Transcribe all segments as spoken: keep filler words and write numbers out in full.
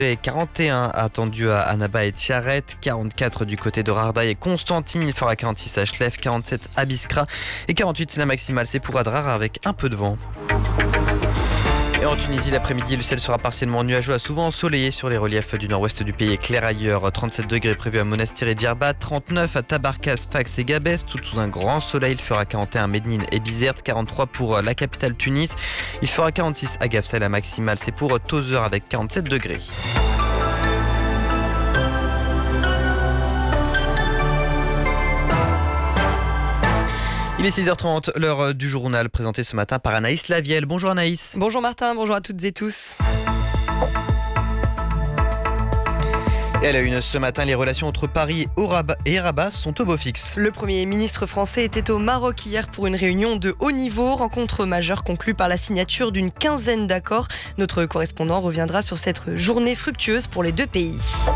Et quarante et un attendu à Annaba et Tiaret, quarante-quatre du côté de Rardaï et Constantine, il fera quarante-six à Chlef, quarante-sept à Biskra et quarante-huit la maximale, c'est pour Adrar avec un peu de vent. Et en Tunisie, l'après-midi, le ciel sera partiellement nuageux à souvent ensoleillé sur les reliefs du nord-ouest du pays et clair ailleurs. trente-sept degrés prévus à Monastir et Djerba, trente-neuf à Tabarkas, Fax et Gabès, tout sous un grand soleil. Il fera quarante et un à Médine et Bizerte, quarante-trois pour la capitale Tunis. Il fera quarante-six à Gafsa, la maximale, c'est pour Tozeur avec quarante-sept degrés. Il est six heures trente, l'heure du journal présenté ce matin par Anaïs Lavielle. Bonjour Anaïs. Bonjour Martin, bonjour à toutes et tous. Et à la une ce matin, les relations entre Paris et Rabat sont au beau fixe. Le Premier ministre français était au Maroc hier pour une réunion de haut niveau, rencontre majeure conclue par la signature d'une quinzaine d'accords. Notre correspondant reviendra sur cette journée fructueuse pour les deux pays.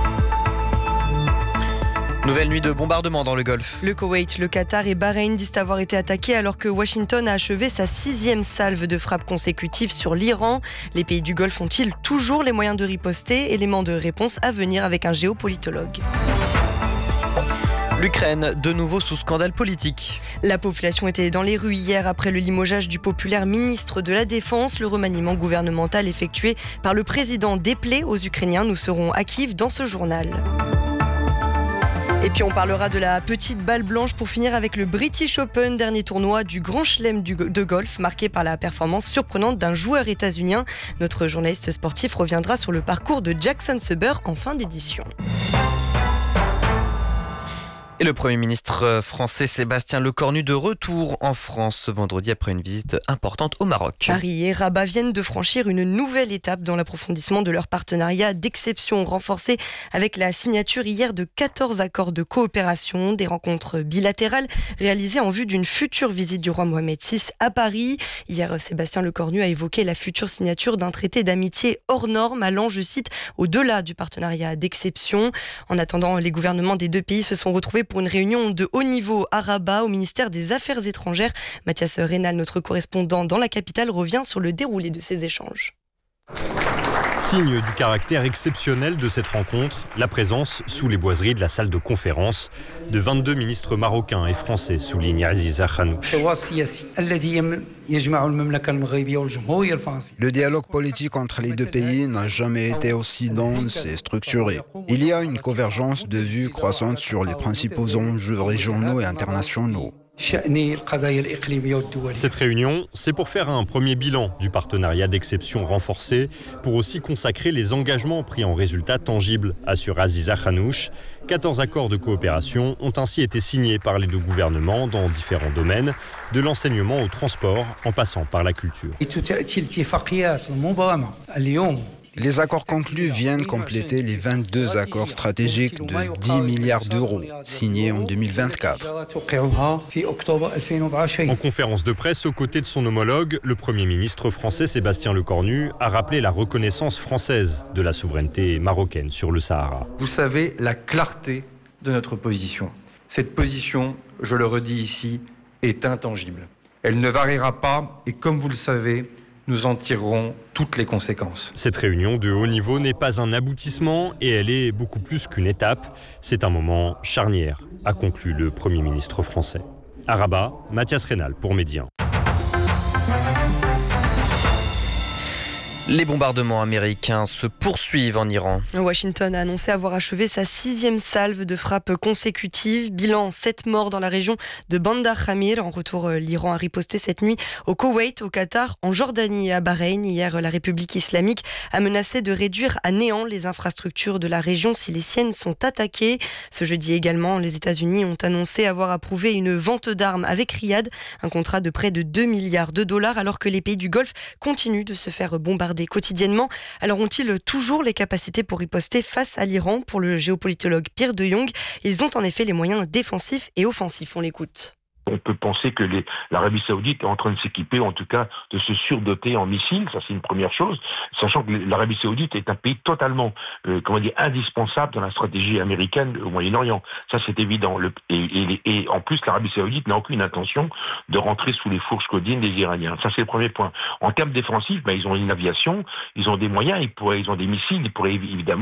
Nouvelle nuit de bombardement dans le Golfe. Le Koweït, le Qatar et Bahreïn disent avoir été attaqués alors que Washington a achevé sa sixième salve de frappes consécutives sur l'Iran. Les pays du Golfe ont-ils toujours les moyens de riposter ? Élément de réponse à venir avec un géopolitologue. L'Ukraine, de nouveau sous scandale politique. La population était dans les rues hier après le limogeage du populaire ministre de la Défense. Le remaniement gouvernemental effectué par le président déplaît aux Ukrainiens. Nous serons à Kiev dans ce journal. Et puis on parlera de la petite balle blanche pour finir avec le British Open, dernier tournoi du Grand Chelem de golf, marqué par la performance surprenante d'un joueur états-unien. Notre journaliste sportif reviendra sur le parcours de Jackson Suber en fin d'édition. Et le Premier ministre français Sébastien Lecornu de retour en France ce vendredi après une visite importante au Maroc. Paris et Rabat viennent de franchir une nouvelle étape dans l'approfondissement de leur partenariat d'exception renforcé avec la signature hier de quatorze accords de coopération, des rencontres bilatérales réalisées en vue d'une future visite du roi Mohamed six à Paris. Hier, Sébastien Lecornu a évoqué la future signature d'un traité d'amitié hors norme allant, je cite, au-delà du partenariat d'exception. En attendant, les gouvernements des deux pays se sont retrouvés pour une réunion de haut niveau à Rabat au ministère des Affaires étrangères. Mathias Rénal, notre correspondant dans la capitale, revient sur le déroulé de ces échanges. Signe du caractère exceptionnel de cette rencontre, la présence sous les boiseries de la salle de conférence de vingt-deux ministres marocains et français, souligne Aziza Khanouch. Le dialogue politique entre les deux pays n'a jamais été aussi dense et structuré. Il y a une convergence de vues croissante sur les principaux enjeux régionaux et internationaux. Cette réunion, c'est pour faire un premier bilan du partenariat d'exception renforcé, pour aussi consacrer les engagements pris en résultats tangibles, assure Aziza Khanouch. quatorze accords de coopération ont ainsi été signés par les deux gouvernements dans différents domaines, de l'enseignement au transport, en passant par la culture. Les accords conclus viennent compléter les vingt-deux accords stratégiques de dix milliards d'euros, signés en deux mille vingt-quatre. En conférence de presse aux côtés de son homologue, le Premier ministre français Sébastien Lecornu a rappelé la reconnaissance française de la souveraineté marocaine sur le Sahara. Vous savez la clarté de notre position. Cette position, je le redis ici, est intangible. Elle ne variera pas et comme vous le savez, nous en tirerons toutes les conséquences. Cette réunion de haut niveau n'est pas un aboutissement et elle est beaucoup plus qu'une étape. C'est un moment charnière, a conclu le Premier ministre français. À Rabat, Mathias Rénal pour Médien. Les bombardements américains se poursuivent en Iran. Washington a annoncé avoir achevé sa sixième salve de frappes consécutives. Bilan, sept morts dans la région de Bandar Khamir. En retour, l'Iran a riposté cette nuit au Koweït, au Qatar, en Jordanie et à Bahreïn. Hier, la République islamique a menacé de réduire à néant les infrastructures de la région si les siennes sont attaquées. Ce jeudi également, les États-Unis ont annoncé avoir approuvé une vente d'armes avec Riyad, un contrat de près de deux milliards de dollars, alors que les pays du Golfe continuent de se faire bombarder quotidiennement. Alors ont-ils toujours les capacités pour riposter face à l'Iran ? Pour le géopolitologue Pierre de Jong, ils ont en effet les moyens défensifs et offensifs. On l'écoute. On peut penser que les, l'Arabie Saoudite est en train de s'équiper, en tout cas de se surdoter en missiles, ça c'est une première chose, sachant que l'Arabie Saoudite est un pays totalement, euh, comment dire, indispensable dans la stratégie américaine au Moyen-Orient. Ça c'est évident. Le, et, et, et en plus, l'Arabie Saoudite n'a aucune intention de rentrer sous les fourches codines des Iraniens. Ça c'est le premier point. En termes défensifs, ben, ils ont une aviation, ils ont des moyens, ils, pourraient, ils ont des missiles, ils pourraient évidemment